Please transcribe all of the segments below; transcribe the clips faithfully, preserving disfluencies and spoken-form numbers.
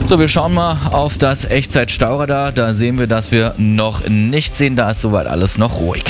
So, wir schauen mal auf das Echtzeit-Stauradar. Da sehen wir, dass wir noch nichts sehen. Da ist soweit alles noch ruhig.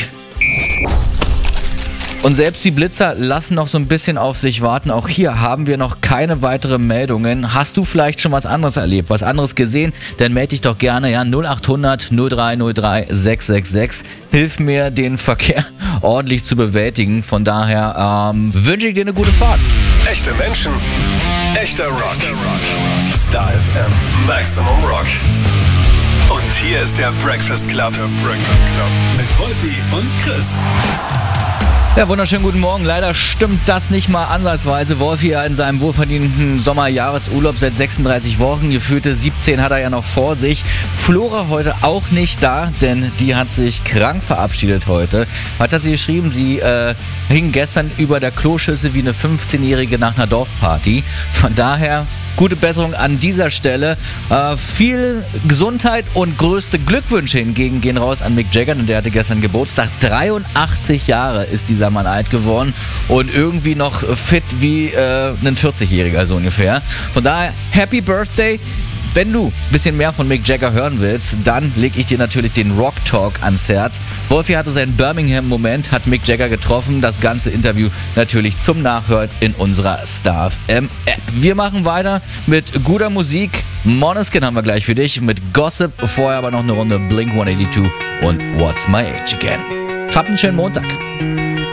Und selbst die Blitzer lassen noch so ein bisschen auf sich warten. Auch hier haben wir noch keine weiteren Meldungen. Hast du vielleicht schon was anderes erlebt, was anderes gesehen? Dann melde dich doch gerne, ja, null acht hundert null drei null drei sechs sechs sechs. Hilf mir, den Verkehr ordentlich zu bewältigen. Von daher ähm, wünsche ich dir eine gute Fahrt. Echte Menschen, echter Rock. Star F M, Maximum Rock. Und hier ist der Breakfast Club. Der Breakfast Club. Mit Wolfi und Chris. Ja, wunderschönen guten Morgen. Leider stimmt das nicht mal ansatzweise. Wolfi ja in seinem wohlverdienten Sommerjahresurlaub seit sechsunddreißig Wochen. Gefühlte siebzehn hat er ja noch vor sich. Flora heute auch nicht da, denn die hat sich krank verabschiedet heute. Hat sie geschrieben, sie äh, hing gestern über der Kloschüssel wie eine fünfzehnjährige nach einer Dorfparty. Von daher gute Besserung an dieser Stelle. Äh, viel Gesundheit und größte Glückwünsche hingegen gehen raus an Mick Jagger, und der hatte gestern Geburtstag. dreiundachtzig Jahre ist dieser Mann alt geworden und irgendwie noch fit wie äh, ein vierzigjähriger so ungefähr. Von daher, Happy Birthday! Wenn du ein bisschen mehr von Mick Jagger hören willst, dann lege ich dir natürlich den Rock Talk ans Herz. Wolfi hatte seinen Birmingham-Moment, hat Mick Jagger getroffen. Das ganze Interview natürlich zum Nachhören in unserer Star F M App. Wir machen weiter mit guter Musik. Måneskin haben wir gleich für dich mit Gossip. Vorher aber noch eine Runde Blink one eighty-two und What's My Age Again. Habt einen schönen Montag.